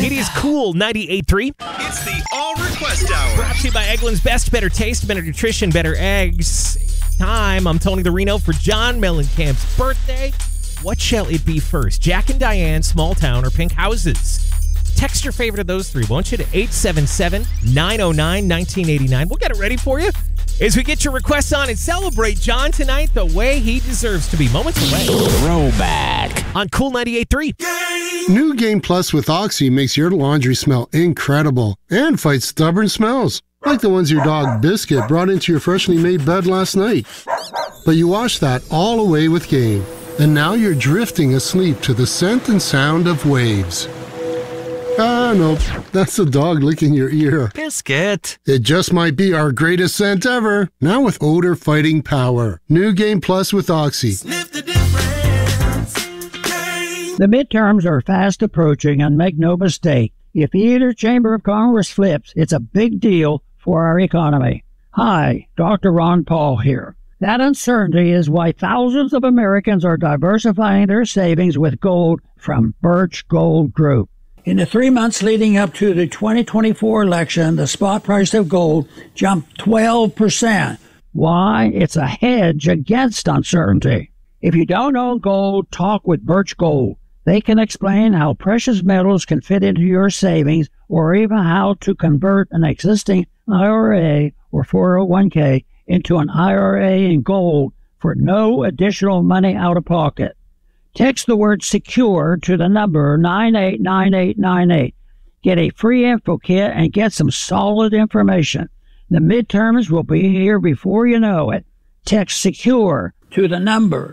It is Cool 98.3. It's the All Request Hour. Brought to you by Eggland's Best. Better taste, better nutrition, better eggs. Time. I'm Tony the Reno for John Mellencamp's birthday. What shall it be first? Jack and Diane, Small Town, or Pink Houses? Text your favorite of those three, won't you, to 877-909-1989. We'll get it ready for you as we get your requests on and celebrate John tonight the way he deserves to be. Moments away. Throwback. On Cool 98.3. New Game Plus with Oxy makes your laundry smell incredible and fights stubborn smells, like the ones your dog Biscuit brought into your freshly made bed last night. But you wash that all away with Game, and now you're drifting asleep to the scent and sound of waves. Ah, no, that's the dog licking your ear. Biscuit. It just might be our greatest scent ever, now with odor-fighting power. New Game Plus with Oxy. Sniff the difference. The midterms are fast approaching, and make no mistake, if either chamber of Congress flips, it's a big deal for our economy. Hi, Dr. Ron Paul here. That uncertainty is why thousands of Americans are diversifying their savings with gold from Birch Gold Group. In the 3 months leading up to the 2024 election, the spot price of gold jumped 12%. Why? It's a hedge against uncertainty. If you don't own gold, talk with Birch Gold. They can explain how precious metals can fit into your savings, or even how to convert an existing IRA or 401k into an IRA in gold for no additional money out of pocket. Text the word SECURE to the number 989898. Get a free info kit and get some solid information. The midterms will be here before you know it. Text SECURE to the number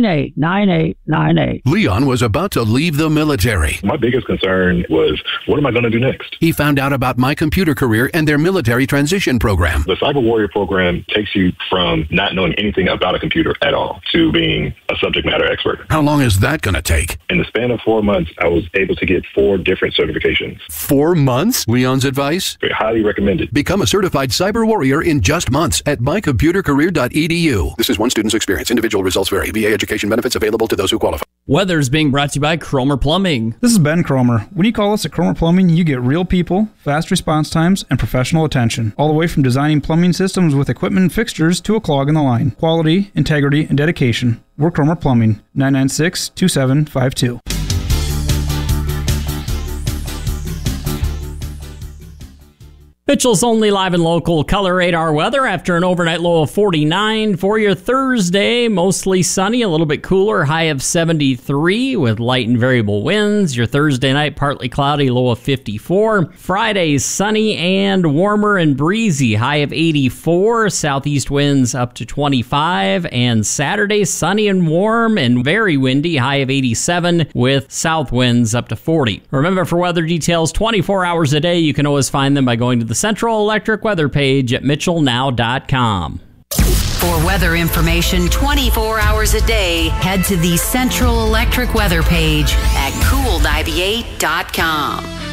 989898. Leon was about to leave the military. My biggest concern was, what am I going to do next? He found out about My Computer Career and their military transition program. The Cyber Warrior program takes you from not knowing anything about a computer at all to being a subject matter expert. How long is that going to take? In the span of 4 months, I was able to get 4 different certifications. 4 months? Leon's advice? Highly recommended. Become a certified cyber warrior in just months at mycomputercareer.edu. This is one student's experience. Individual results vary. VA education benefits available to those who qualify. Weather's being brought to you by Cromer Plumbing. This is Ben Cromer. When you call us at Cromer Plumbing, you get real people, fast response times, and professional attention. All the way from designing plumbing systems with equipment and fixtures to a clog in the line. Quality, integrity, and dedication. We're Cromer Plumbing. 996-2752. Mitchell's only live and local color radar weather after an overnight low of 49. For your Thursday, mostly sunny, a little bit cooler, high of 73 with light and variable winds. Your Thursday night, partly cloudy, low of 54. Friday, sunny and warmer and breezy, high of 84. Southeast winds up to 25. And Saturday, sunny and warm and very windy, high of 87 with south winds up to 40. Remember, for weather details 24 hours a day, you can always find them by going to the Central Electric weather page at mitchellnow.com. For weather information 24 hours a day, head to the Central Electric weather page at cool98.com.